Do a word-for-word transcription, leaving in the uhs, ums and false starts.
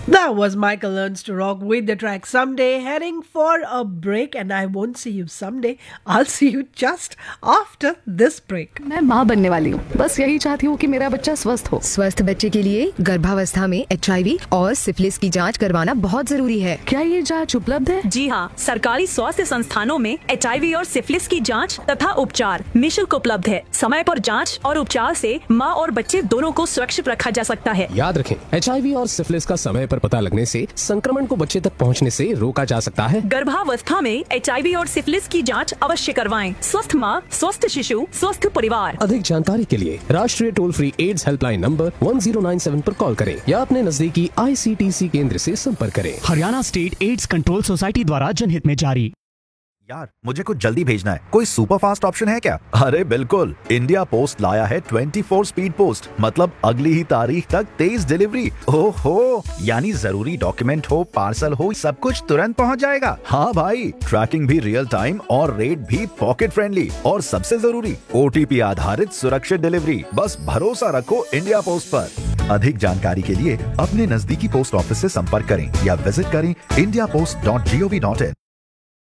That was Michael Learns to Rock with the track Someday, heading for a break, and I won't see you someday. I'll see you just after this break. मैं माँ बनने वाली हूँ, बस यही चाहती हूँ कि मेरा बच्चा स्वस्थ हो। स्वस्थ बच्चे के लिए गर्भावस्था में एच आई वी और सिफिलिस की जांच करवाना बहुत जरूरी है। क्या ये जांच उपलब्ध है? जी हाँ, सरकारी स्वास्थ्य संस्थानों में एच आई वी और सिफिलिस की जांच तथा उपचार निशुल्क उपलब्ध है। समय पर जांच और उपचार से माँ और बच्चे दोनों को सुरक्षित रखा जा सकता है। याद रखें, एच आई वी और सिफिलिस का समय पर पता लगने से संक्रमण को बच्चे तक पहुंचने से रोका जा सकता है। गर्भावस्था में एच आई वी और सिफिलिस की जांच अवश्य करवाएं। स्वस्थ माँ, स्वस्थ शिशु, स्वस्थ परिवार। अधिक जानकारी के लिए राष्ट्रीय toll free ads helpline number one zero nine seven पर कॉल करें या अपने नजदीकी आई सी टी सी केंद्र से संपर्क करें। Haryana state AIDS control society द्वारा जनहित में जारी। यार, मुझे कुछ जल्दी भेजना है, कोई सुपर फास्ट ऑप्शन है क्या? अरे बिल्कुल, इंडिया पोस्ट लाया है ट्वेंटी फोर स्पीड पोस्ट, मतलब अगली ही तारीख तक तेज डिलीवरी। ओहो, यानी जरूरी डॉक्यूमेंट हो, पार्सल हो, सब कुछ तुरंत पहुंच जाएगा। हाँ भाई, ट्रैकिंग भी रियल टाइम और रेट भी पॉकेट फ्रेंडली, और सबसे जरूरी ओ टी पी आधारित सुरक्षित डिलीवरी। बस भरोसा रखो इंडिया पोस्ट पर। अधिक जानकारी के लिए अपने नजदीकी पोस्ट ऑफिस से संपर्क करें या विजिट करें India post dot G O V dot in.